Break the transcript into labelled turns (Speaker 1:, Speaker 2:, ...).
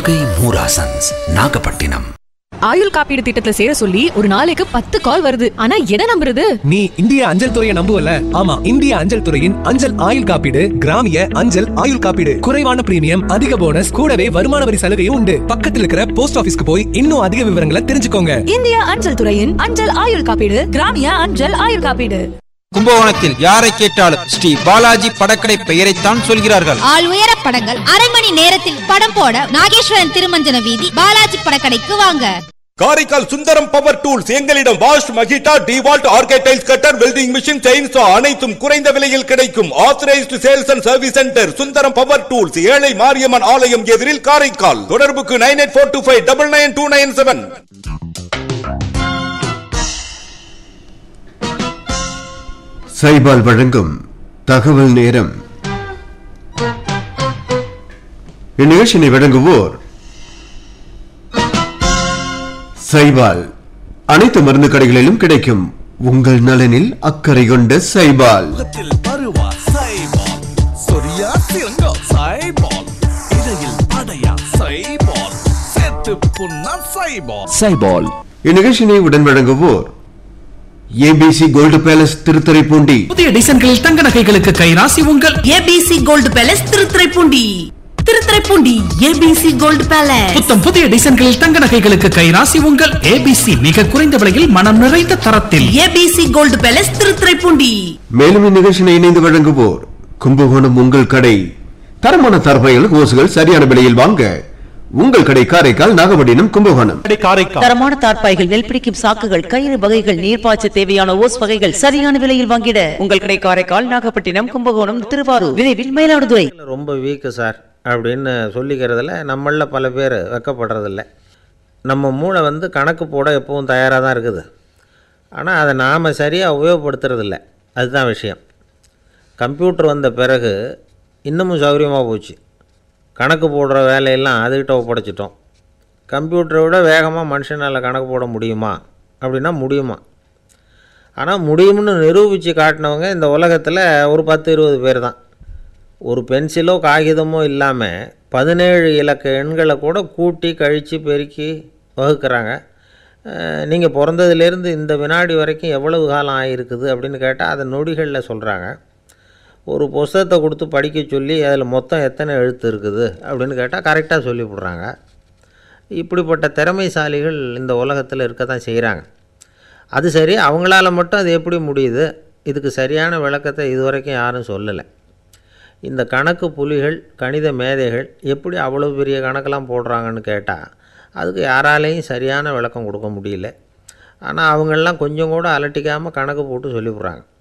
Speaker 1: தோகை மூராசன்ஸ், நாகப்பட்டினம்.
Speaker 2: ஆயுள் காப்பீடு திட்டத்துல சேர சொல்லி ஒரு நாளைக்கு 10 கால் வருது. ஆனா எதை நம்புறது?
Speaker 3: நீ இந்திய அஞ்சல் துறையை நம்புவல? ஆமா, இந்திய அஞ்சல் துறையின் அஞ்சல் ஆயுள் காப்பீடு கிராமிய அஞ்சல் ஆயுள் காப்பீடு. குறைவான பிரீமியம், அதிக போனஸ், கூடவே வருமான வரி சலுகையும் உண்டு. பக்கத்துல இருக்கிற போஸ்ட் ஆபீஸ்க்கு போய் இன்னும் அதிக விவரங்களை தெரிஞ்சுக்கோங்க.
Speaker 2: இந்திய அஞ்சல் துறையின் அஞ்சல் ஆயுள் காப்பீடு கிராமிய அஞ்சல் ஆயுள் காப்பீடு.
Speaker 4: கும்பகோணத்தில் யாரை கேட்டாலும் ஸ்ரீ பாலாஜி படக்கடை பெயரைத்தான் சொல்கிறார்கள்.
Speaker 5: ஆள் உயர படங்கள், அரை மணி நேரத்தில் படம் போட நாகேஸ்வரன் திருமஞ்சன வீதி பாலாஜி படக்கடைக்கு வாங்க.
Speaker 6: காரைக்கால் சுந்தரம் பவர் டூல்ஸ், எங்களிடம் wash, மகிட்டா, டிவால்ட், ஆர்கேடைல்ஸ் cutter, welding machine, chainsaw அனைத்தும் குறைந்த விலையில் கிடைக்கும். Authorised sales and service centre Sundaram power tools, ஏழை மாரியம்மன் ஆலயம் எதிரில் காரைக்கால். தொடர்புக்கு 9842599297.
Speaker 7: சைபால் வழங்கும் தகவல் நேரம். இந்நிகழ்ச்சியை வழங்குவோர் சைபால். அனைத்து மருந்து கடைகளிலும் கிடைக்கும். உங்கள் நலனில் அக்கறை கொண்ட சைபால். சைபால். இந்நிகழ்ச்சியை உடன் வழங்குவோர் ஏபிசி கோல்டு பேலஸ், திருத்துறைப்பூண்டி.
Speaker 8: புதிய டிசைன்களில் தங்க நகைகளுக்கு கைராசி உங்கள் ABC gold palace, Thiruthuraipoondi. Thiruthuraipoondi ABC gold palace. புத்தம் புதிய டிசைன்களில் தங்க நகைகளுக்கு கைராசி உங்கள் ஏபிசி. மிக குறைந்த விலையில் மனம் நிறைந்த தரத்தில் ஏபிசி கோல்டு பேலஸ், திருத்துறைப்பூண்டி.
Speaker 7: மேலும் இந்நிகழ்ச்சியை இணைந்து வழங்குவோர் கும்பகோணம் உங்கள் கடை. தரமான தரப்பைகள், ஓசுகள் சரியான விலையில் வாங்க உங்கள் கடை காரைக்கால், நாகப்பட்டினம், கும்பகோணம்.
Speaker 9: தரமான தார்பாய்கள், நெல் பிடிக்கும் சாக்குகள், கயிறு வகைகள், நீர்ப்பாய்ச்ச தேவையான ஓஸ் வகைகள் சரியான விலையில் வாங்கிட உங்கள் கடை காரைக்கால், நாகப்பட்டினம், கும்பகோணம், திருவாரூர், விரைவில் மயிலாடுதுறை.
Speaker 10: ரொம்ப வீக்கு சார் அப்படின்னு சொல்லிக்கிறதுல நம்மள பல பேர் வெக்கப்படுறதில்ல. நம்ம மூளை கணக்கு போட எப்பவும் தயாராக தான் இருக்குது. ஆனால் அதை நாம் சரியாக உபயோகப்படுத்துறதில்ல, அதுதான் விஷயம். கம்ப்யூட்டர் வந்த பிறகு இன்னமும் சௌகரியமாக போச்சு. கணக்கு போடுற வேலையெல்லாம் அதுக்கிட்ட ஒப்படைச்சிட்டோம். கம்ப்யூட்டரை விட வேகமாக மனுஷனால் கணக்கு போட முடியுமா அப்படின்னா முடியுமா? ஆனால் முடியும்னு நிரூபித்து காட்டினவங்க இந்த உலகத்தில் ஒரு 10-20 பேர் தான். ஒரு பென்சிலோ காகிதமோ இல்லாமல் 17 இலக்க எண்களை கூட கூட்டி கழித்து பெருக்கி வகுக்கிறாங்க. நீங்கள் பிறந்ததுலேருந்து இந்த வினாடி வரைக்கும் எவ்வளவு காலம் ஆகிருக்குது அப்படின்னு கேட்டால் அதை நொடிகளில் சொல்கிறாங்க. ஒரு புஸ்தகத்தை கொடுத்து படிக்க சொல்லி அதில் மொத்தம் எத்தனை எழுத்து இருக்குது அப்படின்னு கேட்டால் கரெக்டாக சொல்லிவிடுறாங்க. இப்படிப்பட்ட திறமைசாலிகள் இந்த உலகத்தில் இருக்க தான் செய்கிறாங்க. அது சரி, அவங்களால மட்டும் அது எப்படி முடியுது? இதுக்கு சரியான விளக்கத்தை இதுவரைக்கும் யாரும் சொல்லலை. இந்த கணக்கு புலிகள், கணித மேதைகள் எப்படி அவ்வளோ பெரிய கணக்கெல்லாம் போடுறாங்கன்னு கேட்டால் அதுக்கு யாராலையும் சரியான விளக்கம் கொடுக்க முடியல. ஆனால் அவங்களெலாம் கொஞ்சம் கூட அலட்டிக்காமல் கணக்கு போட்டு சொல்லிவிட்றாங்க.